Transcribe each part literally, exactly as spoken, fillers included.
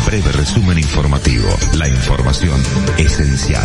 breve resumen informativo. La información esencial.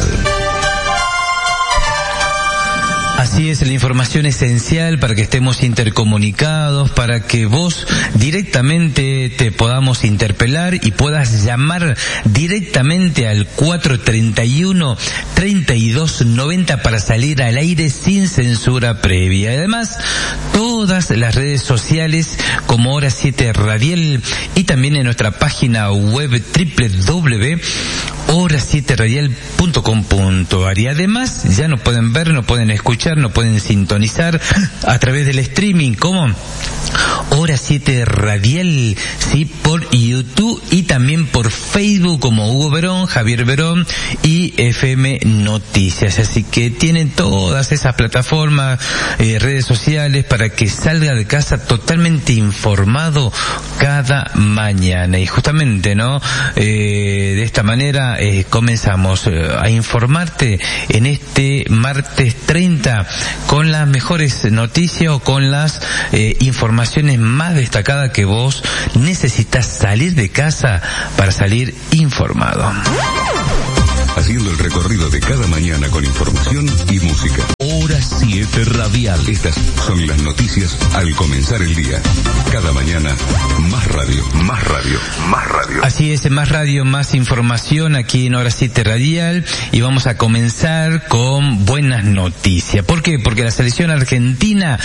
Así es, la información esencial para que estemos intercomunicados, para que vos directamente te podamos interpelar y puedas llamar directamente al cuatro treinta y uno, treinta y dos noventa para salir al aire sin censura previa. Además, todas las redes sociales como Hora siete Radial y también en nuestra página web doble u doble u doble u punto hora siete radial punto com punto a r. Y además, ya nos pueden ver, nos pueden escuchar, nos pueden sintonizar a través del streaming como Hora siete Radial, sí, por YouTube y también por Facebook como Hugo Verón, Javier Verón y F M Noticias. Así que tienen todas esas plataformas, eh, redes sociales para que salga de casa totalmente informado cada mañana. Y justamente, ¿no? Eh, de esta manera eh, comenzamos eh, a informarte en este martes treinta con las mejores noticias o con las eh, informaciones más destacadas que vos necesitas salir de casa para salir informado. Haciendo el recorrido de cada mañana con información y música. Hora siete Radial. Estas son las noticias al comenzar el día. Cada mañana, más radio, más radio, más radio. Así es, más radio, más información aquí en Hora siete Radial. Y vamos a comenzar con buenas noticias. ¿Por qué? Porque la selección argentina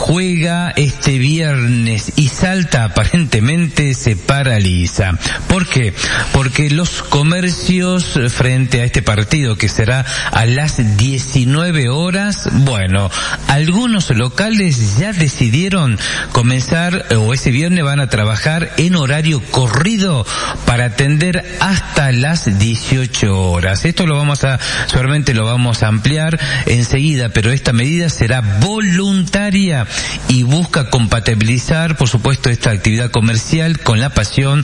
juega este viernes y Salta aparentemente se paraliza. ¿Por qué? Porque los comercios frente a este partido que será a las diecinueve horas, bueno, algunos locales ya decidieron comenzar, o ese viernes van a trabajar en horario corrido para atender hasta las dieciocho horas. Esto lo vamos a, seguramente lo vamos a ampliar enseguida, pero esta medida será voluntaria y busca compatibilizar, por supuesto, esta actividad comercial con la pasión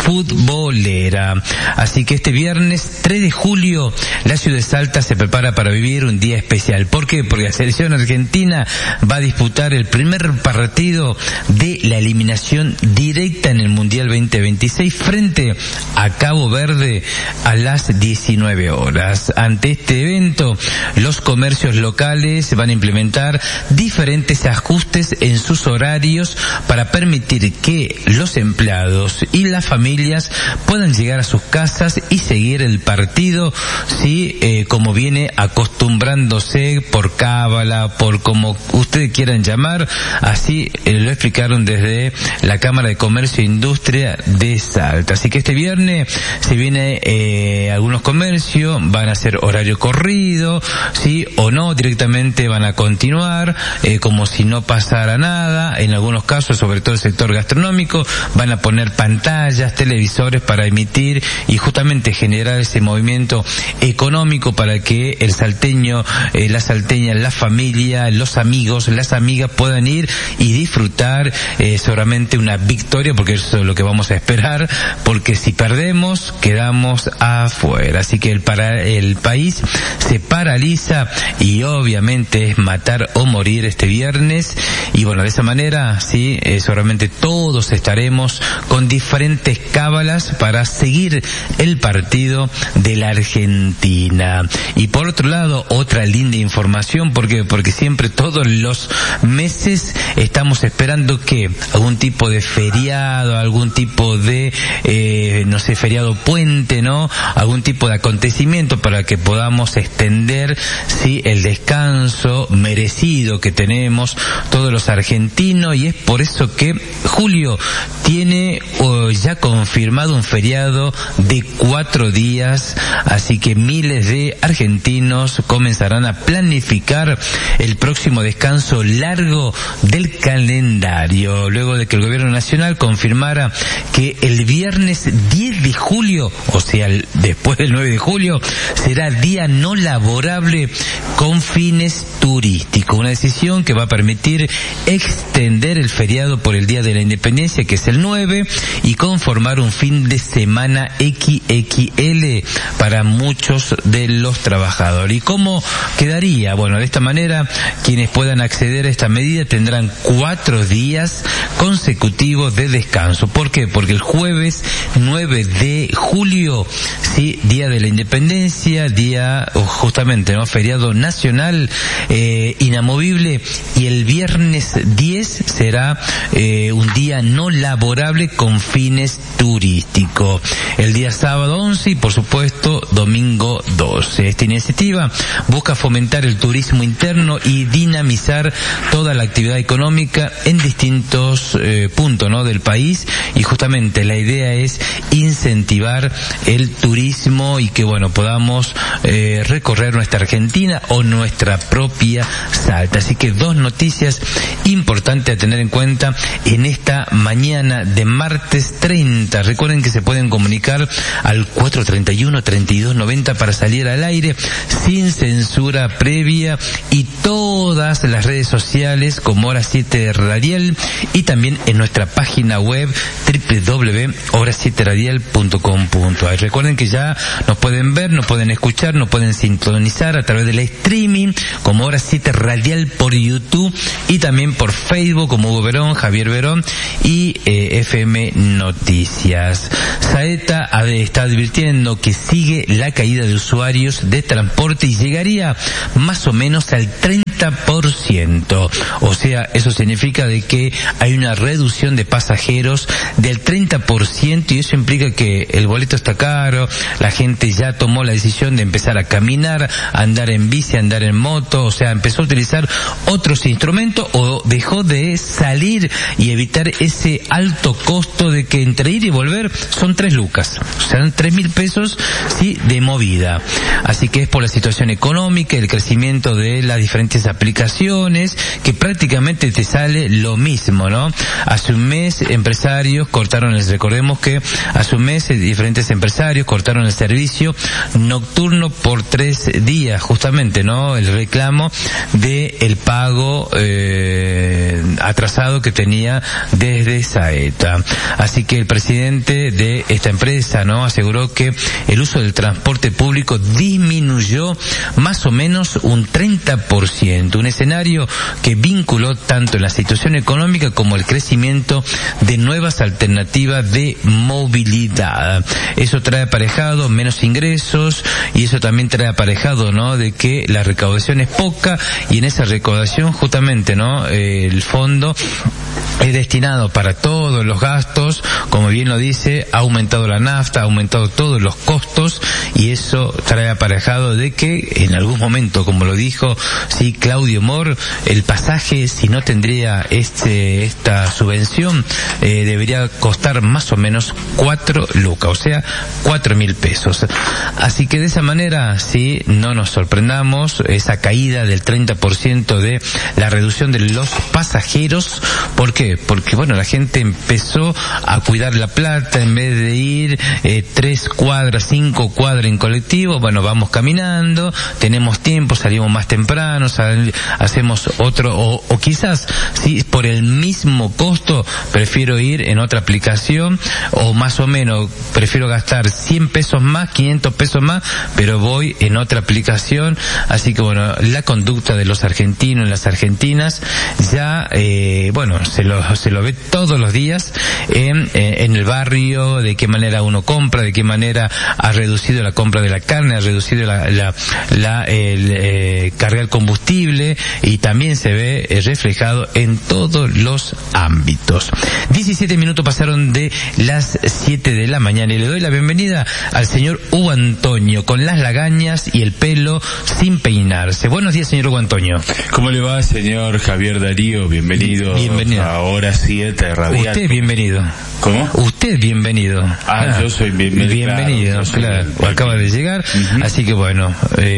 futbolera. Así que este viernes tres de julio la ciudad de Salta se prepara para vivir un día especial. ¿Por qué? Porque la selección argentina va a disputar el primer partido de la eliminación directa en el Mundial veinte veintiséis frente a Cabo Verde a las diecinueve horas. Ante este evento, los comercios locales van a implementar diferentes ajustes en sus horarios para permitir que los empleados y las familias puedan llegar a sus casas y seguir el partido, sí, eh, como viene acostumbrándose por cábala, por como ustedes quieran llamar, así eh, lo explicaron desde la Cámara de Comercio e Industria de Salta. Así que este viernes se viene eh, algunos comercios, van a hacer horario corrido, sí, o no, directamente van a continuar eh, como si no pasara nada. En algunos casos, sobre todo el sector gastronómico, van a poner pantallas, televisores para emitir y justamente generar ese movimiento económico para que el salteño, eh, la salteña, la familia, los amigos, las amigas puedan ir y disfrutar eh, seguramente una victoria, porque eso es lo que vamos a esperar, porque si perdemos quedamos afuera. Así que el para el país se paraliza y obviamente es matar o morir este viernes. Y bueno, de esa manera sí, eh, seguramente todos estaremos con diferentes cábalas para seguir el partido de la Argentina. Y por otro lado, otra linda información, porque porque siempre todos los meses estamos esperando que algún tipo de feriado, algún tipo de eh, no sé, feriado puente, ¿no? Algún tipo de acontecimiento para que podamos extender sí el descanso merecido que tenemos todos los argentinos. Y es por eso que Julio tiene oh, ya confirmado un feriado de cuatro días, así que miles de argentinos comenzarán a planificar el próximo descanso largo del calendario, luego de que el gobierno nacional confirmara que el viernes diez de julio, o sea, después del nueve de julio, será día no laborable con fines turísticos. Una decisión que va a permitir extender el feriado por el Día de la Independencia, que es el nueve, y conformar un fin de semana equis equis ele para muchos de los trabajadores. ¿Y cómo quedaría? Bueno, de esta manera, quienes puedan acceder a esta medida tendrán cuatro días consecutivos de descanso. ¿Por ¿Por qué? Porque el jueves nueve de julio, sí, Día de la Independencia, día justamente, ¿no? Feriado nacional, eh, inamovible, y el viernes diez será eh, un día no laborable con fines turísticos. El día sábado once y por supuesto domingo doce. Esta iniciativa busca fomentar el turismo interno y dinamizar toda la actividad económica en distintos eh, puntos, ¿no?, del país, y justamente la idea es incentivar el turismo y que, bueno, podamos eh, recorrer nuestra Argentina o nuestra propia Salta. Así que dos noticias importantes a tener en cuenta en esta mañana de martes treinta. Recuerden que se pueden comunicar al cuatro treinta y uno, treinta y dos noventa para salir al aire sin censura previa, y todas las redes sociales como Hora siete Radial, y también en nuestra página web doble u doble u doble u punto hora siete radial punto com punto a r. Recuerden que ya nos pueden ver, nos pueden escuchar, nos pueden sintonizar a través del streaming como Hora siete Radial por YouTube, y también por Facebook como Hugo Verón, Javier Verón y eh, F M Noticias. Saeta está advirtiendo que sigue la caída de usuarios de transporte y llegaría más o menos al treinta por ciento. O sea, eso significa de que hay una reducción de pasajeros del treinta por ciento, y eso implica que el boleto está caro, la gente ya tomó la decisión de empezar a caminar, a andar en bici, a andar en moto, o sea, empezó a utilizar otros instrumentos o dejó de salir y evitar ese alto costo de que entre ir y volver son tres lucas, o sea, tres mil pesos, sí, de movida. Así que es por la situación económica, el crecimiento de las diferentes aplicaciones, que prácticamente te sale lo mismo, ¿no? Hace un mes empresarios cortaron, les recordemos que hace un mes diferentes empresarios cortaron el servicio nocturno por tres días, justamente, ¿no? El reclamo de el pago eh, atrasado que tenía desde Saeta. Así que el presidente de esta empresa, ¿no?, aseguró que el uso del transporte público disminuyó más o menos un treinta por ciento, un escenario que vinculó tanto la situación económica como el crecimiento de nuevas alternativas de movilidad. Eso trae aparejado menos ingresos, y eso también trae aparejado, ¿no?, de que la recaudación es poca, y en esa recaudación justamente, ¿no?, eh, el fondo es destinado para todos los gastos, como bien lo dice, ha aumentado la nafta, ha aumentado todos los costos, y eso trae aparejado de que en algún momento, como lo dijo, sí, Claudio Mor, el pasaje, si no tendría este esta subvención, eh, debería costar más o menos cuatro lucas, o sea, cuatro mil pesos. Así que de esa manera, sí, no nos sorprendamos, esa caída del treinta por ciento de la reducción de los pasajeros. ¿Por qué? Porque, bueno, la gente empezó a cuidar la plata, en vez de ir eh, tres cuadras, cinco cuadras en colectivo, bueno, vamos caminando, tenemos tiempo, salimos más temprano, sal, hacemos otro, o, o quizás, sí, por el mismo costo, prefiero ir en otra aplicación, o más o menos, prefiero gastar cien pesos más, quinientos pesos más, pero voy en otra aplicación. Así que, bueno, la conducta de los argentinos y las argentinas ya, eh, bueno, se lo, se lo ve todos los días en, en el barrio, de qué manera uno compra, de qué manera ha reducido la compra de la carne, ha reducido la, la, la el, eh, carga del combustible, y también se ve eh, reflejado en todos los ámbitos. diecisiete minutos pasaron de las siete de la mañana, y le doy la bienvenida al señor Hugo Antonio, con las lagañas y el pelo sin peinarse. Buenos días, señor Hugo Antonio. ¿Cómo le va, señor Javier Darío? Bienvenido. Bienvenido. A Hora siete Radial. Usted bienvenido. ¿Cómo? Usted bienvenido. Ah, ah yo soy bienvenido. Bienvenido, claro. claro. Bien. Acaba de llegar, uh-huh. Así que bueno,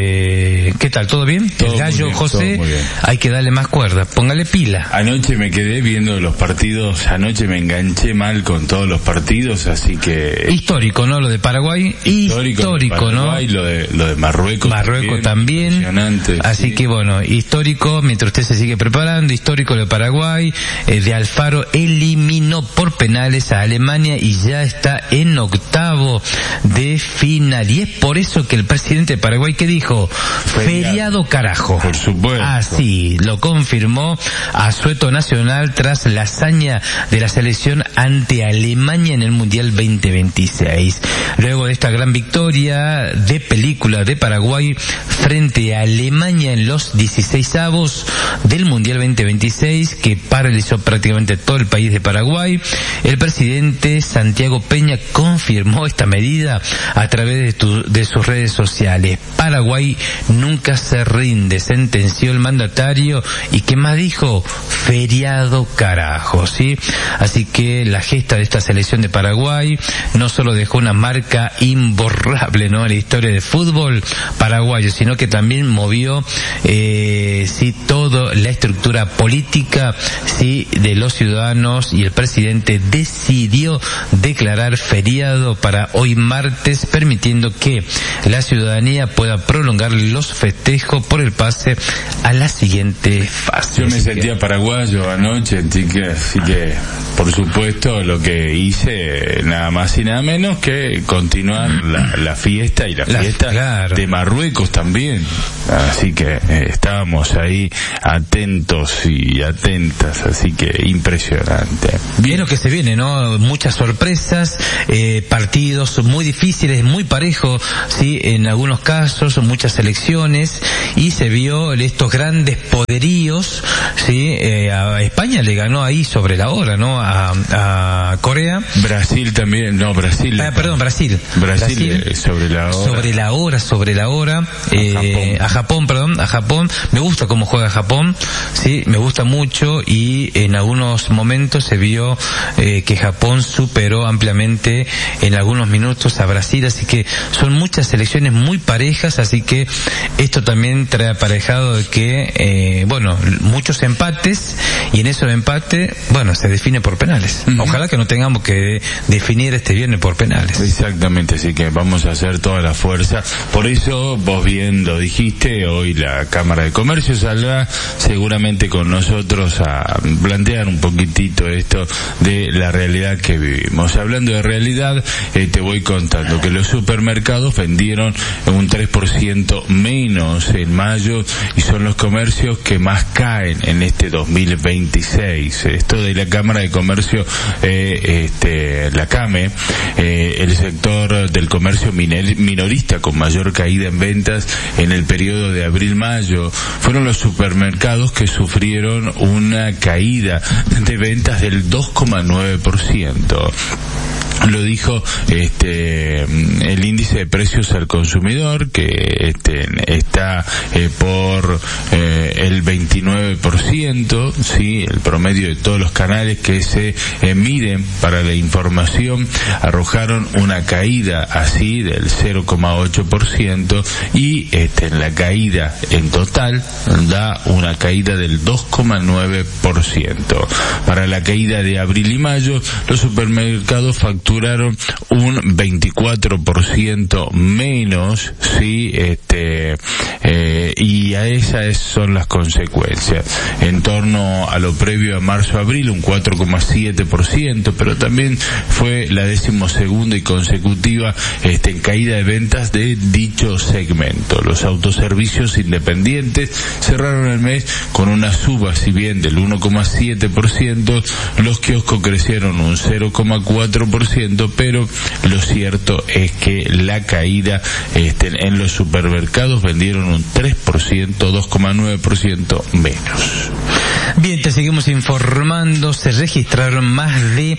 eh, ¿qué tal? ¿Todo bien? Todo el gallo, muy bien, José, muy bien. Hay que darle más cuerda, póngale pila. Anoche me quedé viendo los partidos, anoche me enganché mal con todos los partidos, así que... Histórico, ¿no? Lo de Paraguay, histórico, histórico de Paraguay, ¿no? Lo de, lo de Marruecos. Marruecos también. también así sí. que bueno, histórico, mientras usted se sigue preparando, histórico de Paraguay, eh, de Alfaro eliminó por penales a Alemania y ya está en octavo de final. Y es por eso que el presidente de Paraguay, ¿qué dijo? Feriado, Feriado carajo. Por supuesto. Así lo confirmó asueto nacional tras la hazaña de la selección ante Alemania en el Mundial veinte veintiséis. Luego de esta gran victoria de película de Paraguay frente a Alemania en los dieciseisavos del Mundial veinte veintiséis, que paralizó prácticamente todo el país de Paraguay, el presidente Santiago Peña confirmó esta medida a través de, tu, de sus redes sociales. Paraguay nunca se rinde, sentenció el mandatario, y ¿qué más dijo? Feriado carajo, ¿sí? Así que la gesta de esta selección de Paraguay no solo dejó una marca imborrable, ¿no?, en la historia del fútbol paraguayo, sino que también movió, eh, sí, toda la estructura política, sí, de los ciudadanos, y el presidente decidió declarar feriado para hoy martes, permitiendo que la ciudadanía pueda prolongar los festejos por el pase a la siguiente fase. Yo me sentía que... paraguayo anoche, así que, así que por supuesto lo que hice nada más y nada menos que continuar la, la fiesta y la, la fiesta claro. de Marruecos también, así que eh, estábamos ahí atentos y atentas, así que impresionante. Bien lo que se viene, ¿no? Muchas sorpresas, eh, partidos muy difíciles, muy parejos, sí, en algunos casos, muchas elecciones, y se vio estos grandes poderíos, sí, eh, a España le ganó ahí sobre la hora, ¿no? A, a Corea. Brasil también, no, Brasil. Ah, perdón, Brasil. Brasil, Brasil eh, sobre la hora. Sobre la hora, sobre la hora. A, eh, Japón. a Japón, perdón, a Japón. Me gusta cómo juega Japón, sí, me gusta mucho, y en algunos momentos se vio eh, que Japón superó ampliamente en algunos minutos a Brasil, así que son muchas selecciones muy parejas, así que esto también trae aparejado de que, eh, bueno, muchos empates, y en esos empates, bueno, se define por penales. Uh-huh. Ojalá que no tengamos que definir este viernes por penales. Exactamente, así que vamos a hacer toda la fuerza. Por eso, vos bien lo dijiste, hoy la Cámara de Comercio saldrá seguramente con nosotros a plantear un poquitito esto de la realidad que vivimos. Hablando de realidad, eh, te voy contando que los supermercados vendieron un tres por ciento menos en mayo, y son los comercios que más caen en este dos mil veintiséis. Esto de la Cámara de Comercio, eh, este, la CAME, eh, el sector del comercio minorista con mayor caída en ventas en el periodo de abril-mayo, fueron los supermercados que sufrieron una caída de ventas del dos coma nueve por ciento. Lo dijo este el índice de precios al consumidor, que este está eh, por eh, el veintinueve por ciento, sí, el promedio de todos los canales que se eh, miden para la información arrojaron una caída así del cero coma ocho por ciento, y este en la caída en total da una caída del dos coma nueve por ciento. Para la caída de abril y mayo, los supermercados facturaron un veinticuatro por ciento menos, sí, este, eh, y a esas son las consecuencias. En torno a lo previo a marzo-abril, un cuatro coma siete por ciento, pero también fue la decimosegunda y consecutiva este, en caída de ventas de dicho segmento. Los autoservicios independientes cerraron el mes con una suba, si bien del uno coma siete por ciento, los kioscos crecieron un cero coma cuatro por ciento, pero lo cierto es que la caída este, en los supermercados vendieron un tres por ciento, dos coma nueve por ciento menos. Bien, te seguimos informando. Se registraron más de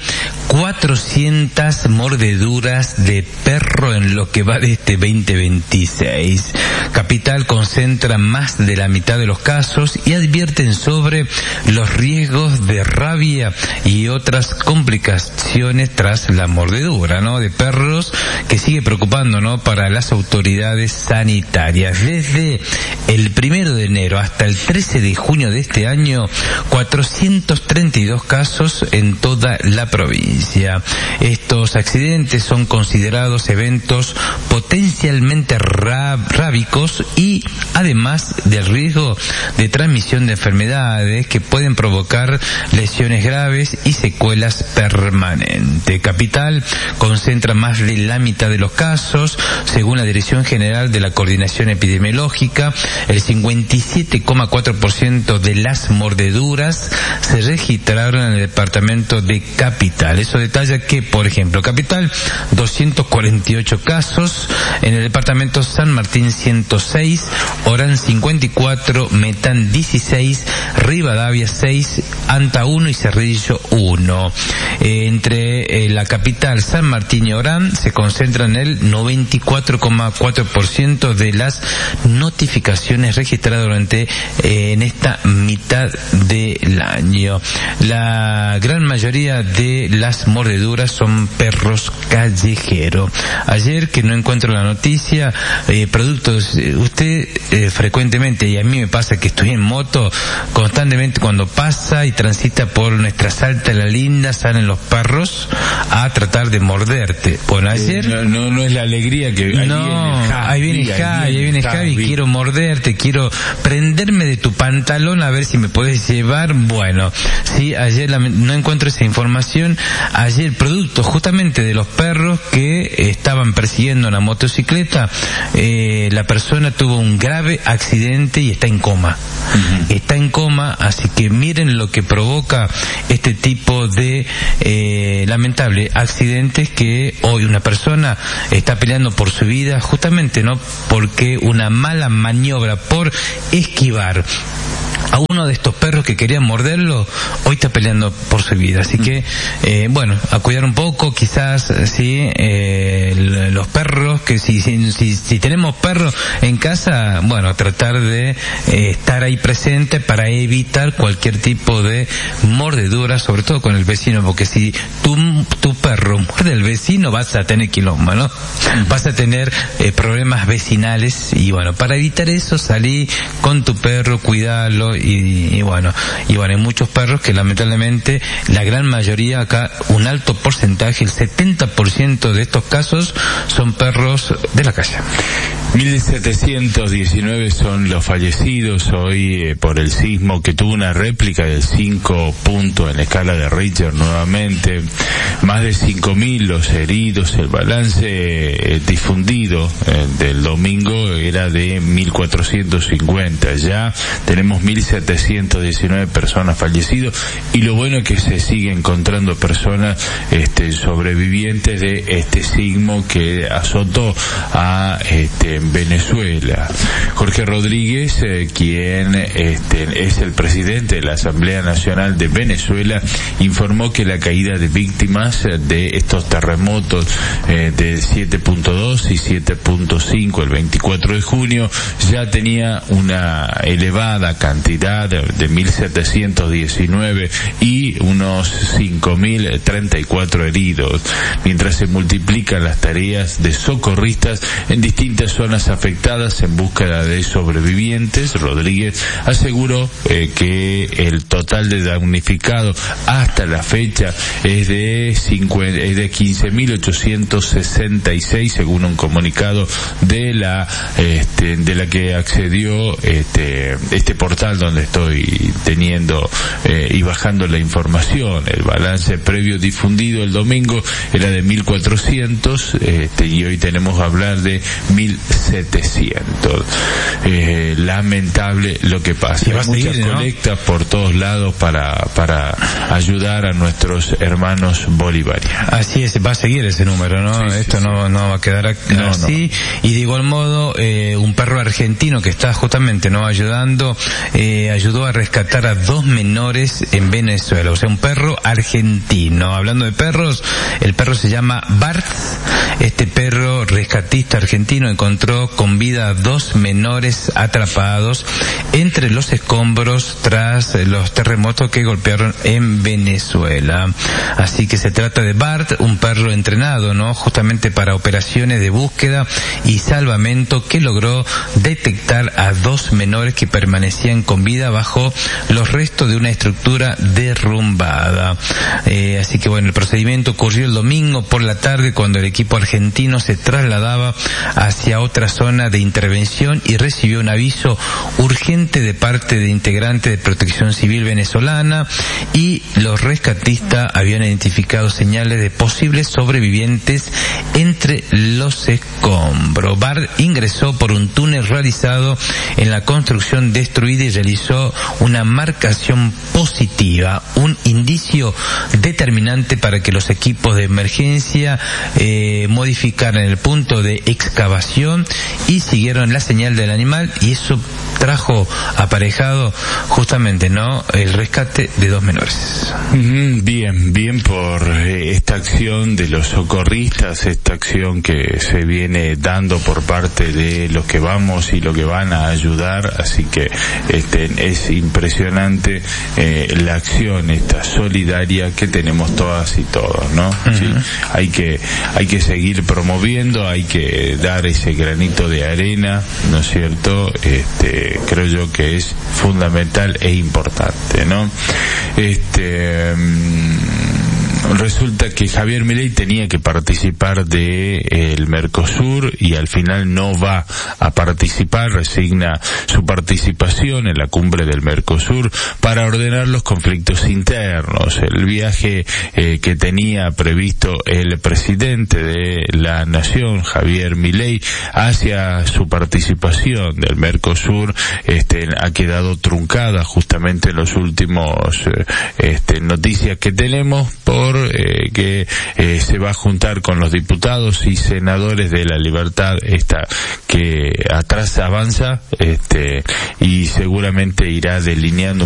cuatrocientas mordeduras de perro en lo que va de este veinte veintiséis. Capital concentra más de la mitad de los casos y advierten sobre los riesgos de rabia y otras complicaciones tras la mordedura, ¿no?, de perros, que sigue preocupando, ¿no?, para las autoridades sanitarias. Desde el primero de enero hasta el trece de junio de este año, cuatrocientos treinta y dos casos en toda la provincia. Estos accidentes son considerados eventos potencialmente rábicos y además del riesgo de transmisión de enfermedades que pueden provocar lesiones graves y secuelas permanentes. Capital concentra más de la mitad de los casos, según la Dirección General de la Coordinación Epidemiológica. El cincuenta y siete coma cuatro por ciento de las mordeduras se registraron en el departamento de Capital. Eso detalla que, por ejemplo, Capital, doscientos cuarenta y ocho casos, en el departamento San Martín ciento seis, Orán cincuenta y cuatro, Metán dieciséis, Rivadavia seis, Anta uno y Cerrillo uno. Eh, entre eh, la Capital, San Martín y Orán se concentran el noventa y cuatro coma cuatro por ciento de las notificaciones registradas durante eh, en esta mitad del año. La gran mayoría de las mordeduras son perros callejeros. Ayer, que no encuentro la noticia, eh, productos, eh, usted eh, frecuentemente, y a mí me pasa que estoy en moto, constantemente cuando pasa y transita por nuestra Salta la Linda, salen los perros a tratar de morderte. Bueno, ayer... Eh, no, no, no es la alegría que... Ahí no, viene Javi, ahí viene Javi, ahí viene Javi, quiero morderte, quiero prenderme de tu pantalón a ver si me puedes llevar. Bueno, sí, ayer la, no encuentro esa información. Ayer, producto justamente de los perros que estaban persiguiendo una motocicleta, eh, la persona tuvo un grave accidente y está en coma. Uh-huh. Está en coma, así que miren lo que provoca este tipo de eh, lamentable accidentes, que hoy una persona está peleando por su vida justamente, ¿no?, porque una mala maniobra por esquivar a uno de estos perros que querían morderlo, hoy está peleando por su vida. Así que, eh, bueno, a cuidar un poco, quizás, sí, eh, los perros, que si, si, si, si tenemos perros en casa, bueno, tratar de eh, estar ahí presente para evitar cualquier tipo de mordedura, sobre todo con el vecino, porque si tu, tu perro muerde al vecino, vas a tener quilombo, ¿no? Vas a tener eh, problemas vecinales, y bueno, para evitar eso, salí con tu perro, cuidarlo. Y, y bueno, y bueno, hay muchos perros que lamentablemente, la gran mayoría acá, un alto porcentaje, el setenta por ciento de estos casos son perros de la calle. mil setecientos diecinueve son los fallecidos hoy eh, por el sismo, que tuvo una réplica del cinco puntos en la escala de Richter nuevamente. Más de cinco mil los heridos. El balance eh, difundido eh, del domingo era de mil cuatrocientos cincuenta. Ya tenemos mil setecientos diecinueve personas fallecidas, y lo bueno es que se sigue encontrando personas este, sobrevivientes de este sismo que azotó a este, Venezuela. Jorge Rodríguez, eh, quien este, es el presidente de la Asamblea Nacional de Venezuela, informó que la caída de víctimas de estos terremotos eh, de siete punto dos y siete punto cinco el veinticuatro de junio ya tenía una elevada cantidad de, de mil setecientos diecinueve y unos cinco mil treinta y cuatro heridos, mientras se multiplican las tareas de socorristas en distintas zonas afectadas en búsqueda de sobrevivientes. Rodríguez aseguró eh, que el total de damnificados hasta la fecha es de, cincuenta, es de quince mil ochocientos sesenta y seis, según un comunicado de la este, de la que accedió este este portal donde estoy teniendo eh, y bajando la información. El balance previo difundido el domingo era de mil cuatrocientos este, y hoy tenemos que hablar de mil setecientos. Eh, lamentable lo que pasa. Hay muchas seguir, colectas, ¿no?, por todos lados para para ayudar a nuestros hermanos bolivarianos. Así es, va a seguir ese número, ¿no? Sí, Esto sí, no, sí. no va a quedar así. No, no. Y de igual modo, eh, un perro argentino que está justamente no ayudando, eh, ayudó a rescatar a dos menores en Venezuela. O sea, un perro argentino. Hablando de perros, el perro se llama Bart. Este perro rescatista argentino encontró con vida a dos menores atrapados entre los escombros tras los terremotos que golpearon en Venezuela. Así que se trata de Bart, un perro entrenado, ¿no?, justamente para operaciones de búsqueda y salvamento, que logró detectar a dos menores que permanecían con con vida bajo los restos de una estructura derrumbada. Eh, así que bueno, el procedimiento ocurrió el domingo por la tarde cuando el equipo argentino se trasladaba hacia otra zona de intervención y recibió un aviso urgente de parte de integrantes de Protección Civil venezolana, y los rescatistas habían identificado señales de posibles sobrevivientes entre los escombros. Bard ingresó por un túnel realizado en la construcción destruida y realizó una marcación positiva, un indicio determinante para que los equipos de emergencia eh, modificaran el punto de excavación y siguieron la señal del animal, y eso trajo aparejado justamente no el rescate de dos menores. Bien, bien por eh, esta acción de los socorristas, esta acción que se viene dando por parte de los que vamos y los que van a ayudar, así que este es impresionante eh, la acción esta solidaria que tenemos todas y todos, ¿no? Uh-huh. ¿Sí? Hay que hay que seguir promoviendo, hay que dar ese granito de arena, ¿no es cierto? Este creo yo que es fundamental e importante, ¿no? Este resulta que Javier Milei tenía que participar de eh, el Mercosur y al final no va a participar, resigna su participación en la cumbre del Mercosur para ordenar los conflictos internos. El viaje eh, que tenía previsto el presidente de la nación, Javier Milei, hacia su participación del Mercosur este ha quedado truncada justamente en los últimos eh, este noticias que tenemos por Eh, que eh, se va a juntar con los diputados y senadores de La Libertad, esta que atrás avanza, este y seguramente irá delineando